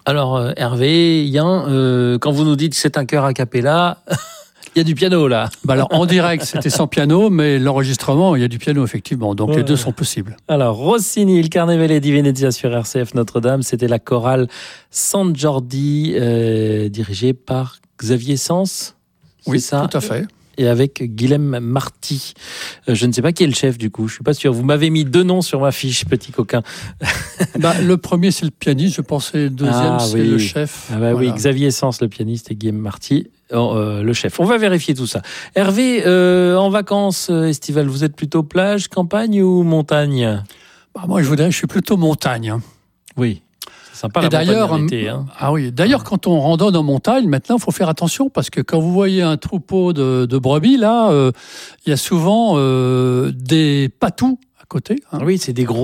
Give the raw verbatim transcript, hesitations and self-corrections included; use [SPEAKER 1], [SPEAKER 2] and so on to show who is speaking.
[SPEAKER 1] Alors euh, Hervé, Yann, euh, quand vous nous dites que c'est un chœur a cappella, il y a du piano là.
[SPEAKER 2] Bah alors en direct c'était sans piano, mais l'enregistrement il y a du piano effectivement, donc ouais. Les deux sont possibles.
[SPEAKER 1] Alors Rossini, il Carnevale di Venezia sur R C F Notre-Dame, c'était la chorale San Giordi euh, dirigée par Xavier Sens.
[SPEAKER 2] Oui,
[SPEAKER 1] ça
[SPEAKER 2] tout à fait.
[SPEAKER 1] Et avec Guilhem Marty. Euh, je ne sais pas qui est le chef du coup, je suis pas sûr. Vous m'avez mis deux noms sur ma fiche, petit coquin.
[SPEAKER 2] Bah, le premier c'est le pianiste, je pense, et le deuxième ah, c'est oui. le chef.
[SPEAKER 1] Ah bah voilà. Oui, Xavier Sens, le pianiste, et Guilhem Marty, euh, le chef. On va vérifier tout ça. Hervé, euh, en vacances estivales, vous êtes plutôt plage, campagne ou montagne ?
[SPEAKER 2] Bah, moi je vous dirais, je suis plutôt montagne.
[SPEAKER 1] Oui. Sympa,
[SPEAKER 2] et d'ailleurs,
[SPEAKER 1] été, hein.
[SPEAKER 2] ah oui, d'ailleurs, quand on randonne en montagne, maintenant, il faut faire attention parce que quand vous voyez un troupeau de, de brebis, là, il euh, y a souvent euh, des patous à côté.
[SPEAKER 1] Hein. Oui, c'est des gros.